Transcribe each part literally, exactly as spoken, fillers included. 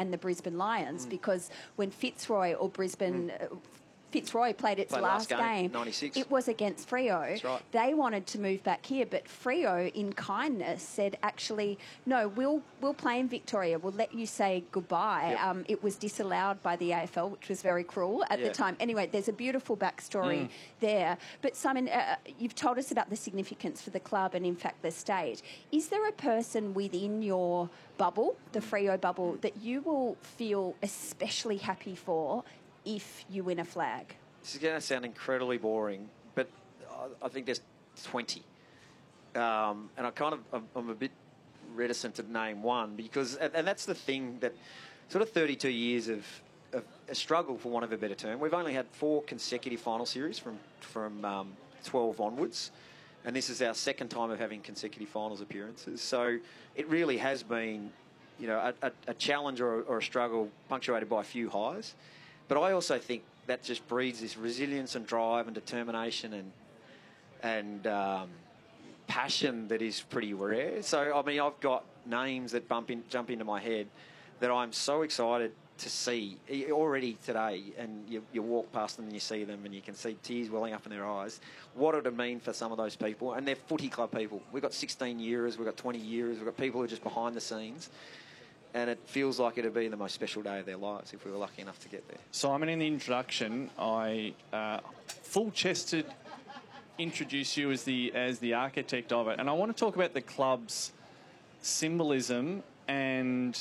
and the Brisbane Lions, mm. because when Fitzroy or Brisbane... Mm. Fitzroy played its played last, last game, game, ninety-six. It was against Freo. That's right. They wanted to move back here, but Freo, in kindness, said, actually, no, we'll we'll play in Victoria. We'll let you say goodbye. Yep. Um, it was disallowed by the A F L, which was very cruel at yeah. the time. Anyway, there's a beautiful backstory mm. there. But, Simon, uh, you've told us about the significance for the club and, in fact, the state. Is there a person within your bubble, the Freo bubble, that you will feel especially happy for if you win a flag? This is going to sound incredibly boring, but I think there's twenty. Um, and I kind of, I'm, I'm a bit reticent to name one because, and, and that's the thing that sort of thirty-two years of, of a struggle, for want of a better term. We've only had four consecutive final series from, from um, twelve onwards. And this is our second time of having consecutive finals appearances. So it really has been, you know, a, a, a challenge or, or a struggle punctuated by a few highs. But I also think that just breeds this resilience and drive and determination and and um, passion that is pretty rare. So, I mean, I've got names that bump in, jump into my head that I'm so excited to see already today. And you, you walk past them and you see them and you can see tears welling up in their eyes. What would it mean for some of those people? And they're footy club people. We've got sixteen years, we've got twenty years, we've got people who are just behind the scenes. And it feels like it'd be the most special day of their lives if we were lucky enough to get there. Simon, in the introduction, I uh, full-chested introduce you as the as the architect of it, and I want to talk about the club's symbolism and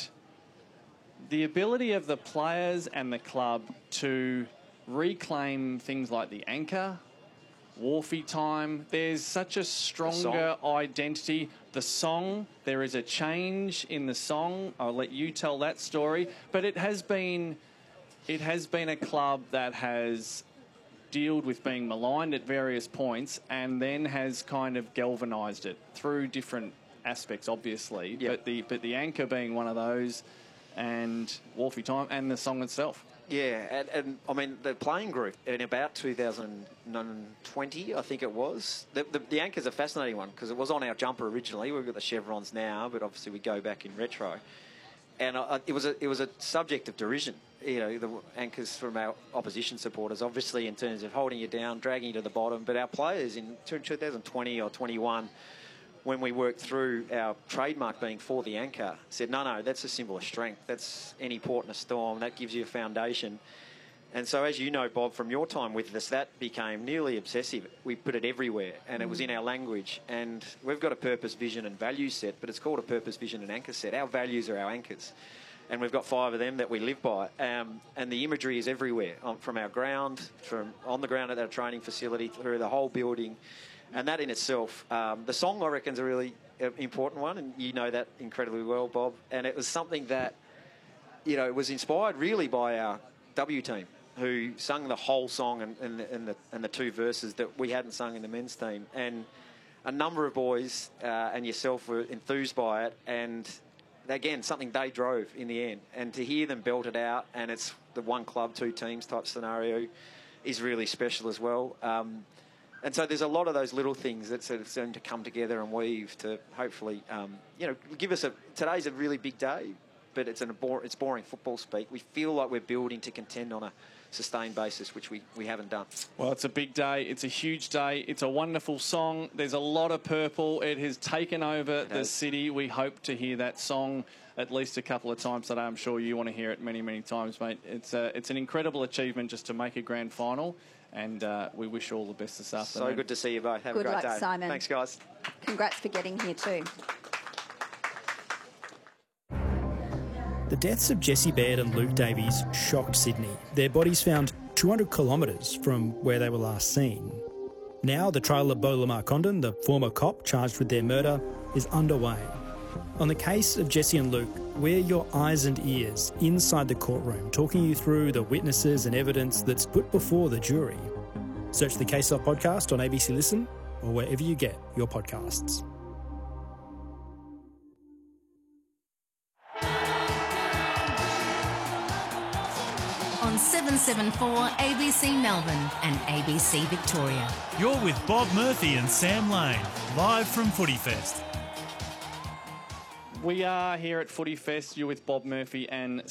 the ability of the players and the club to reclaim things like the anchor, Wharfie time. There's such a stronger identity. The song, there is a change in the song. I'll let you tell that story. But it has been, it has been a club that has dealt with being maligned at various points and then has kind of galvanised it through different aspects, obviously. Yep. But the but the anchor being one of those, and Wharfie time and the song itself. Yeah, and, and I mean, the playing group in about two thousand twenty, I think it was, the, the, the anchor's a fascinating one because it was on our jumper originally. We've got the chevrons now, but obviously we go back in retro. And uh, it was a it was a subject of derision, you know, the anchors from our opposition supporters, obviously in terms of holding you down, dragging you to the bottom. But our players in two thousand twenty or twenty-one, when we worked through our trademark being for the anchor, said, no, no, that's a symbol of strength. That's any port in a storm. That gives you a foundation. And so, as you know, Bob, from your time with us, that became nearly obsessive. We put it everywhere, and it was in our language. And we've got a purpose, vision and value set, but it's called a purpose, vision and anchor set. Our values are our anchors. And we've got five of them that we live by. Um, and the imagery is everywhere, um, from our ground, from on the ground at our training facility, through the whole building. And that in itself, um, the song, I reckon, is a really uh, important one, and you know that incredibly well, Bob. And it was something that, you know, was inspired really by our W team, who sung the whole song and, and, the, and, the, and the two verses that we hadn't sung in the men's team. And a number of boys uh, and yourself were enthused by it, and again, something they drove in the end. And to hear them belt it out, and it's the one club, two teams type scenario, is really special as well. Um, And so there's a lot of those little things that sort of seem to come together and weave to hopefully, um, you know, give us a... Today's a really big day, but it's, an, it's boring football speak. We feel like we're building to contend on a sustained basis, which we, we haven't done. Well, it's a big day. It's a huge day. It's a wonderful song. There's a lot of purple. It has taken over the city. We hope to hear that song at least a couple of times today. I'm sure you want to hear it many, many times, mate. It's, a, it's an incredible achievement just to make a grand final. And uh, we wish you all the best this afternoon. So good to see you both. Have good a great luck, day. Simon. Thanks, guys. Congrats for getting here too. The deaths of Jesse Baird and Luke Davies shocked Sydney. Their bodies found two hundred kilometres from where they were last seen. Now the trial of Beau Lamar Condon, the former cop charged with their murder, is underway. On the case of Jesse and Luke, we're your eyes and ears inside the courtroom, talking you through the witnesses and evidence that's put before the jury. Search the Case Off podcast on A B C Listen or wherever you get your podcasts. On seven seventy-four A B C Melbourne and A B C Victoria. You're with Bob Murphy and Sam Lane, live from Footy Fest. We are here at Footy Fest. You're with Bob Murphy and